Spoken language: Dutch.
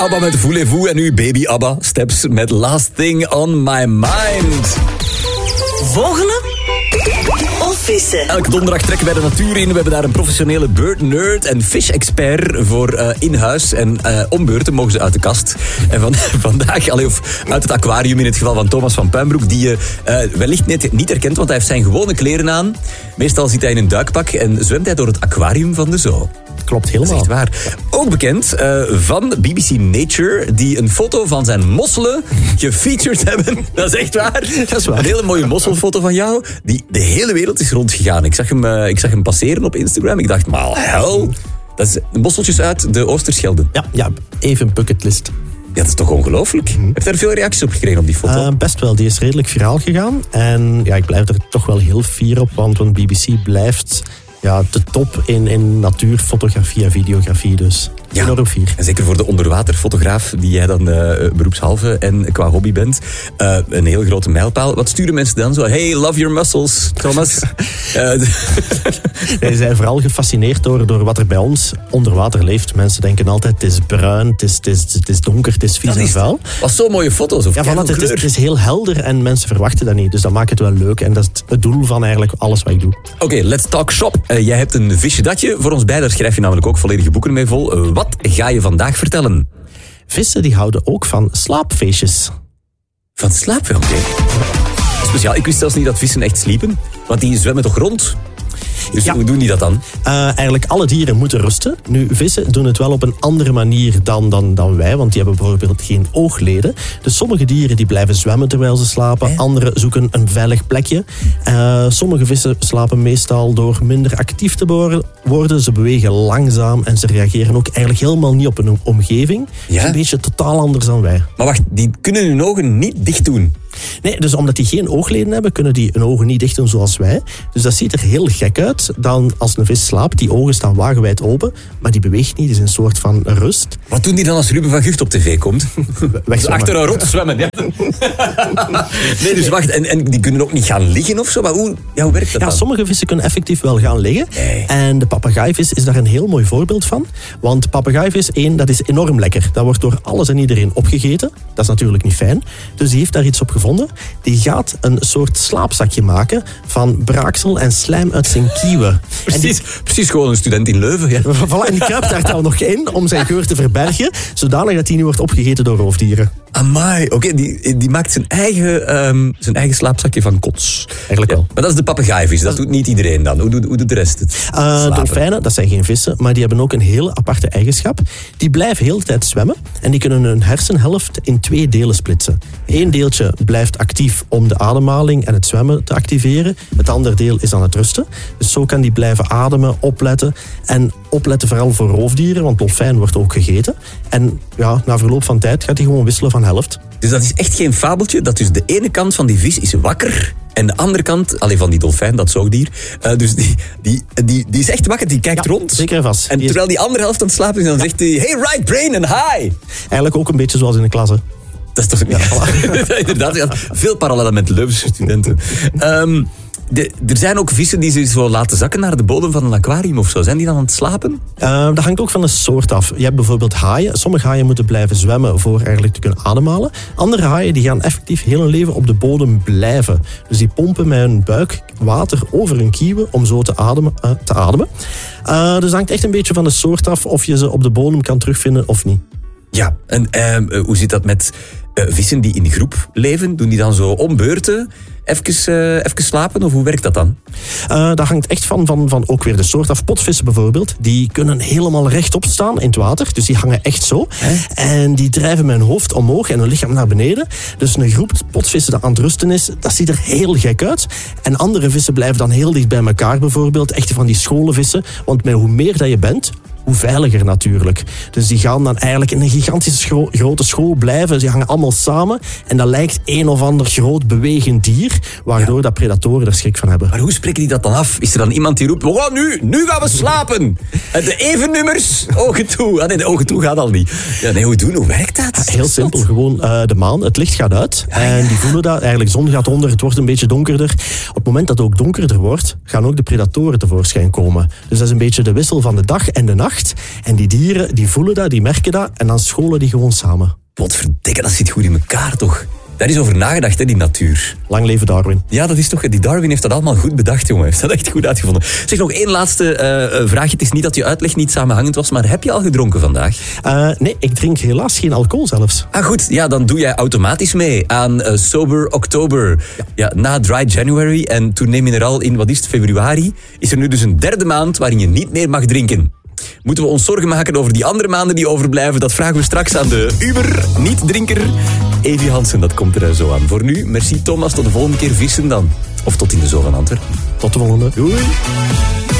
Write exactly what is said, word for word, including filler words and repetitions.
ABBA met Voulez-vous en nu Baby ABBA Steps met Last Thing on My Mind. Vogelen of vissen? Elke donderdag trekken wij de natuur in. We hebben daar een professionele bird nerd en fish expert voor uh, in huis. En uh, om beurten mogen ze uit de kast. En van, vandaag, allee, of uit het aquarium in het geval van Thomas van Puinbroek, die je uh, wellicht net niet herkent, want hij heeft zijn gewone kleren aan. Meestal zit hij in een duikpak en zwemt hij door het aquarium van de zoo. Klopt helemaal. Dat is echt waar. Ook bekend uh, van B B C Nature, die een foto van zijn mosselen gefeatured hebben. Dat is echt waar. Dat is waar. Een hele mooie mosselfoto van jou, die de hele wereld is rondgegaan. Ik zag hem, uh, ik zag hem passeren op Instagram. Ik dacht, maar hel, dat is mosseltjes uit de Oosterschelde. Ja, ja, even bucketlist. Ja, dat is toch ongelooflijk? Mm. Heb je daar veel reacties op gekregen op die foto? Uh, best wel, die is redelijk viraal gegaan. En ja, ik blijf er toch wel heel fier op, want, want B B C blijft ja, de top in, in natuurfotografie en videografie. Dus ja, enorm fier. En zeker voor de onderwaterfotograaf die jij dan uh, beroepshalve en qua hobby bent. Uh, een heel grote mijlpaal. Wat sturen mensen dan zo? Hey, love your muscles, Thomas. uh, Zij zijn vooral gefascineerd door, door wat er bij ons onder water leeft. Mensen denken altijd, het is bruin, het is, het is, het is donker, het is vies en vuil. Was zo mooie foto's. Of ja, van het, het, is, het is heel helder en mensen verwachten dat niet. Dus dat maakt het wel leuk. En dat is het doel van eigenlijk alles wat ik doe. Oké, okay, let's talk shop. Uh, jij hebt een visje datje voor ons bij. Daar schrijf je namelijk ook volledige boeken mee vol. Uh, wat ga je vandaag vertellen? Vissen die houden ook van slaapfeestjes. Van slapen? Oké. Okay. Speciaal, ik wist zelfs niet dat vissen echt sliepen. Want die zwemmen toch rond? Dus ja. Hoe doen die dat dan? Uh, eigenlijk alle dieren moeten rusten. Nu, vissen doen het wel op een andere manier dan, dan, dan wij, want die hebben bijvoorbeeld geen oogleden. Dus sommige dieren die blijven zwemmen terwijl ze slapen. Eh? Andere zoeken een veilig plekje. Uh, sommige vissen slapen meestal door minder actief te worden. Ze bewegen langzaam en ze reageren ook eigenlijk helemaal niet op hun omgeving. Ja? Dat is een beetje totaal anders dan wij. Maar wacht, die kunnen hun ogen niet dicht doen? Nee, dus omdat die geen oogleden hebben, kunnen die hun ogen niet dicht doen zoals wij. Dus dat ziet er heel gek uit dan als een vis slaapt. Die ogen staan wagenwijd open, maar die beweegt niet. Het is een soort van rust. Wat doen die dan als Ruben van Gucht op tv komt? Dus achter een rot zwemmen. Ja. Nee, dus wacht. En, en die kunnen ook niet gaan liggen of zo? Maar hoe, ja, hoe werkt dat ja, dan? Sommige vissen kunnen effectief wel gaan liggen. Nee. En de papegaaivis is daar een heel mooi voorbeeld van. Want papegaaivis, één, dat is enorm lekker. Dat wordt door alles en iedereen opgegeten. Dat is natuurlijk niet fijn. Dus die heeft daar iets op gevonden. Die gaat een soort slaapzakje maken van braaksel en slijm uit zijn kieuwen. Precies, die, precies gewoon een student in Leuven. Ja. Voilà, en die kruipt daar dan nog in om zijn geur te verbergen, zodanig dat hij niet wordt opgegeten door roofdieren. Amai, oké, okay, die, die maakt zijn eigen, um, zijn eigen slaapzakje van kots. Eigenlijk ja, wel. Maar dat is de papegaaivis, dat doet niet iedereen dan. Hoe doet, hoe doet de rest het? Uh, dolfijnen, dat zijn geen vissen, maar die hebben ook een hele aparte eigenschap. Die blijven heel de tijd zwemmen en die kunnen hun hersenhelft in twee delen splitsen. Eén deeltje blijft actief om de ademhaling en het zwemmen te activeren. Het andere deel is aan het rusten. Dus zo kan die blijven ademen, opletten. En opletten vooral voor roofdieren, want dolfijn wordt ook gegeten. En ja, na verloop van tijd gaat hij gewoon wisselen van helft. Dus dat is echt geen fabeltje, dat dus de ene kant van die vis is wakker en de andere kant, alleen van die dolfijn, dat zoogdier, uh, dus die, die, die, die is echt wakker, die kijkt ja, rond. Zeker en vast. En terwijl die andere helft aan het slapen is, dan ja. zegt hij, hey, right brain and hi. Eigenlijk ook een beetje zoals in de klas, hè. Dat is toch ja, voilà. Inderdaad, ja, veel parallellen met Leuvense studenten. Um, de, er zijn ook vissen die ze zo laten zakken naar de bodem van een aquarium of zo. Zijn die dan aan het slapen? Uh, dat hangt ook van de soort af. Je hebt bijvoorbeeld haaien. Sommige haaien moeten blijven zwemmen voor eigenlijk te kunnen ademhalen. Andere haaien die gaan effectief heel hun leven op de bodem blijven. Dus die pompen met hun buik water over hun kieuwen om zo te ademen. Uh, te ademen. Uh, dus het hangt echt een beetje van de soort af of je ze op de bodem kan terugvinden of niet. Ja, en uh, hoe zit dat met uh, vissen die in groep leven? Doen die dan zo om beurten even, uh, even slapen? Of hoe werkt dat dan? Uh, dat hangt echt van, van, van ook weer de soort af. Potvissen bijvoorbeeld, die kunnen helemaal rechtop staan in het water. Dus die hangen echt zo. Hè? En die drijven met hun hoofd omhoog en hun lichaam naar beneden. Dus een groep potvissen dat aan het rusten is, dat ziet er heel gek uit. En andere vissen blijven dan heel dicht bij elkaar bijvoorbeeld. Echt van die scholenvissen. Want met hoe meer dat je bent, hoe veiliger natuurlijk. Dus die gaan dan eigenlijk in een gigantische scho- grote school blijven. Ze hangen allemaal samen. En dat lijkt een of ander groot bewegend dier, waardoor ja. dat predatoren er schrik van hebben. Maar hoe spreken die dat dan af? Is er dan iemand die roept, we gaan nu, nu gaan we slapen. De even nummers, ogen toe. Ah, nee, de ogen toe gaat al niet. Ja, nee, hoe doen? Hoe werkt dat? Ja, heel simpel, gewoon uh, de maan. Het licht gaat uit. Ja, ja. En die voelen dat. Eigenlijk, de zon gaat onder, het wordt een beetje donkerder. Op het moment dat het ook donkerder wordt, gaan ook de predatoren tevoorschijn komen. Dus dat is een beetje de wissel van de dag en de nacht. gebracht. En die dieren, die voelen dat, die merken dat. En dan scholen die gewoon samen. Wat verdikke, dat zit goed in elkaar toch? Daar is over nagedacht, hè, die natuur. Lang leven Darwin. Ja, dat is toch... Die Darwin heeft dat allemaal goed bedacht, jongen. Heeft dat echt goed uitgevonden. Zeg, nog één laatste uh, vraagje. Het is niet dat je uitleg niet samenhangend was, maar heb je al gedronken vandaag? Uh, nee, ik drink helaas geen alcohol zelfs. Ah, goed. Ja, dan doe jij automatisch mee aan uh, Sober October. Ja. Ja, na Dry January en toen neem je er al in, wat is het, februari, is er nu dus een derde maand waarin je niet meer mag drinken. Moeten we ons zorgen maken over die andere maanden die overblijven? Dat vragen we straks aan de Uber-niet-drinker Evi Hansen. Dat komt er zo aan. Voor nu, merci Thomas. Tot de volgende keer vissen dan. Of tot in de Zoo van Antwerpen. Tot de volgende. Doei.